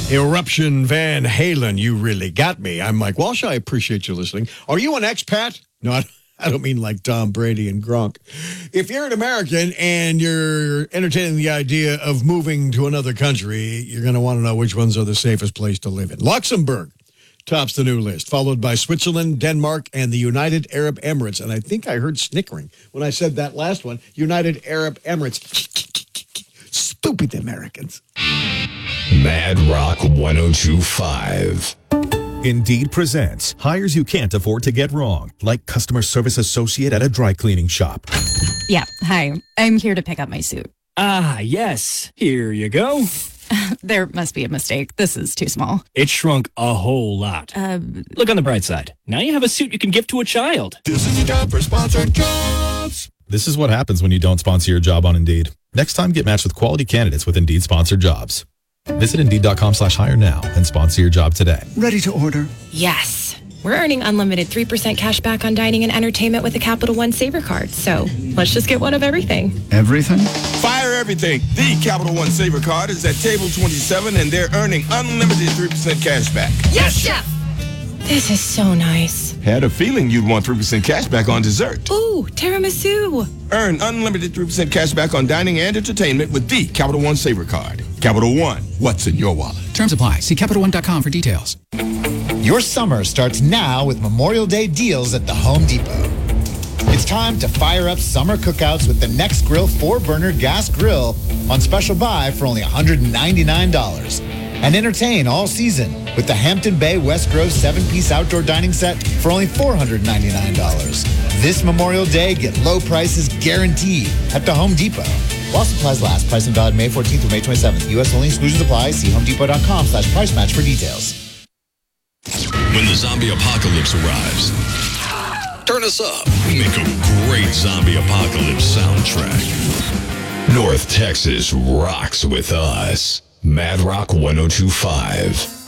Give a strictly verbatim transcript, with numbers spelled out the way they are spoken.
Eruption Van Halen, you really got me. I'm Mike Walsh. I appreciate you listening. Are you an expat? No, I I don't mean like Tom Brady and Gronk. If you're an American and you're entertaining the idea of moving to another country, you're going to want to know which ones are the safest place to live in. Luxembourg tops the new list, followed by Switzerland, Denmark, and the United Arab Emirates. And I think I heard snickering when I said that last one. United Arab Emirates. Stupid Americans. Mad Rock one oh two point five. Indeed presents hires you can't afford to get wrong, like customer service associate at a dry cleaning shop. Yeah, hi. I'm here to pick up my suit. Ah, yes. Here you go. There must be a mistake. This is too small. It shrunk a whole lot. Uh, Look on the bright side. Now you have a suit you can give to a child. This is your time for sponsored jobs. This is what happens when you don't sponsor your job on Indeed. Next time, get matched with quality candidates with Indeed sponsored jobs. Visit Indeed.com slash hire now and sponsor your job today. Ready to order? Yes. We're earning unlimited three percent cash back on dining and entertainment with the Capital One Saver card. So let's just get one of everything. Everything? Fire everything. The Capital One Saver card is at table twenty-seven, and they're earning unlimited three percent cash back. Yes, Chef! This is so nice. Had a feeling you'd want three percent cash back on dessert. Ooh, tiramisu. Earn unlimited three percent cash back on dining and entertainment with the Capital One Saver card. Capital One, what's in your wallet? Terms apply. See Capital One dot com for details. Your summer starts now with Memorial Day deals at the Home Depot. It's time to fire up summer cookouts with the Nextgrill four-burner gas grill on special buy for only one hundred ninety-nine dollars. And entertain all season with the Hampton Bay West Grove seven-piece outdoor dining set for only four hundred ninety-nine dollars. This Memorial Day, get low prices guaranteed at the Home Depot. While supplies last, price and valid May fourteenth through May twenty-seventh. U S only, exclusions apply. See homedepot.com slash price match for details. When the zombie apocalypse arrives, turn us up. We make a great zombie apocalypse soundtrack. North Texas rocks with us. Mad Rock one oh two point five.